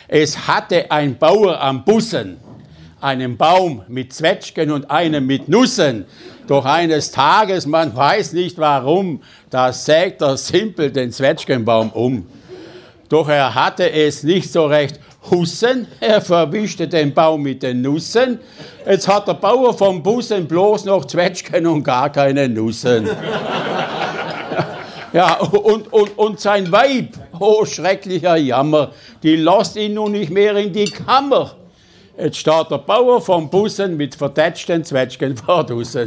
Es hatte ein Bauer am Bussen einen Baum mit Zwetschgen und einen mit Nüssen. Doch eines Tages, man weiß nicht warum, da sägt der Simpel den Zwetschgenbaum um. Doch er hatte es nicht so recht Hussen, er verwischte den Baum mit den Nüssen. Jetzt hat der Bauer vom Bussen bloß noch Zwetschgen und gar keine Nüssen. Ja, und sein Weib, oh schrecklicher Jammer, die lässt ihn nun nicht mehr in die Kammer. Jetzt steht der Bauer vom Bussen mit vertätschten Zwetschgen vor Dussen.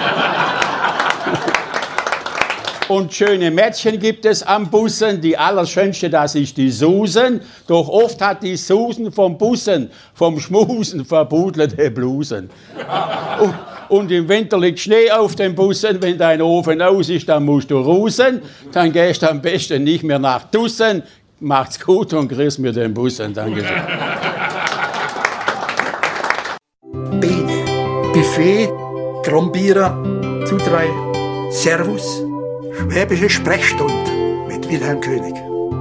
Und schöne Mädchen gibt es am Bussen, die allerschönste, das ist die Susan. Doch oft hat die Susan vom Bussen, vom Schmusen verbuddelte Blusen. Und im Winter liegt Schnee auf den Bussen, wenn dein Ofen aus ist, dann musst du rusen. Dann gehst du am besten nicht mehr nach Dussen. Macht's gut und grüß mir den Bussen. Dankeschön. Biene, Buffet, Trombierer, Zutrei, Servus. Schwäbische Sprechstunde mit Wilhelm König.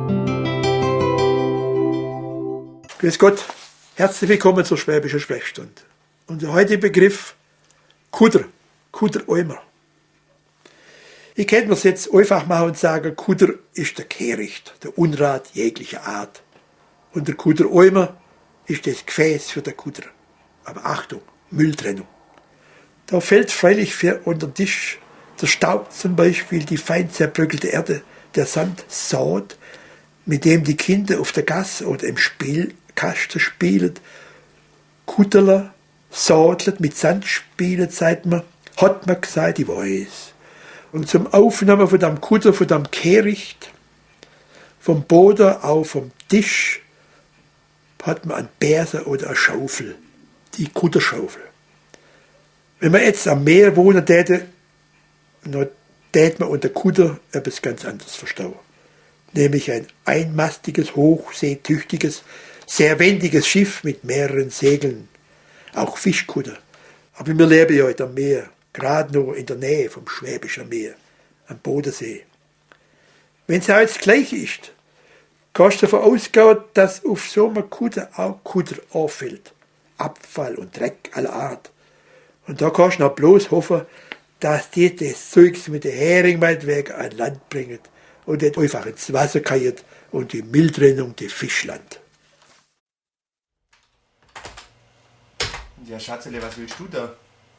Grüß Gott, herzlich willkommen zur Schwäbischen Sprechstunde. Unser heutiger Begriff Kudder, Kudderäumer. Ich könnte mir es jetzt einfach machen und sagen, Kudder ist der Kehricht, der Unrat jeglicher Art. Und der Kudderäumer ist das Gefäß für den Kudder. Aber Achtung, Mülltrennung. Da fällt freilich für unter den Tisch der Staub zum Beispiel, die fein zerbröckelte Erde, der Sand, Saat, mit dem die Kinder auf der Gasse oder im Spielkasten spielen, Kudderler, Sadlet mit Sand spielen, sagt man, hat man gesagt, ich weiß. Und zum Aufnehmen von dem Kudder, von dem Kehricht, vom Boden, auch vom Tisch, hat man einen Bärse oder eine Schaufel, die Kudderschaufel. Wenn man jetzt am Meer wohnen täte, dann tät man unter Kudder etwas ganz anderes verstehen. Nämlich ein einmastiges, hochseetüchtiges, sehr wendiges Schiff mit mehreren Segeln. Auch Fischkudder. Aber wir leben ja heute am Meer, gerade noch in der Nähe vom Schwäbischen Meer, am Bodensee. Wenn es auch jetzt gleich ist, kannst du davon ausgehen, dass auf so einem Kudder auch Kudder auffällt. Abfall und Dreck aller Art. Und da kannst du noch bloß hoffen, dass die das Zeugs mit der Hering meinetwegen an Land bringen und nicht einfach ins Wasser keiert und die Mülltrennung die Fischland. Ja, Schatzele, was willst du da?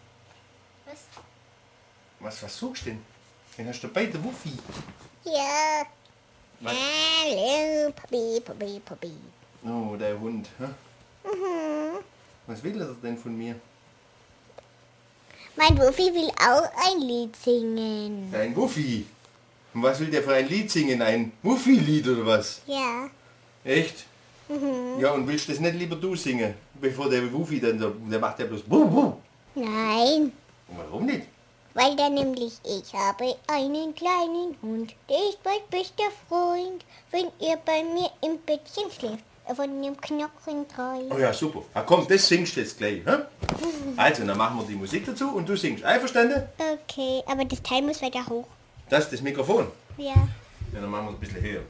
Was? Was suchst du denn? Den hast du bei der Wuffi. Ja. Was? Hallo, Papi. Oh, der Hund. Hä? Mhm. Was will er denn von mir? Mein Wuffi will auch ein Lied singen. Ein Wuffi? Und was will der für ein Lied singen? Ein Wuffi-Lied oder was? Ja. Echt? Mhm. Ja, und willst du das nicht lieber du singen? Bevor der Wuffi dann, der macht ja bloß Wuh, wuh. Nein, Und warum nicht? weil da nämlich ich habe einen kleinen Hund, der ist mein bester Freund. Wenn ihr bei mir im Bettchen schläft, von dem Knochen treu. Oh ja, super. Na komm, das singst du jetzt gleich. Hä? Also, dann machen wir die Musik dazu und du singst. Einverstanden? Okay, aber das Teil muss weiter hoch. Das Mikrofon. Ja. Ja, dann machen wir es ein bisschen höher.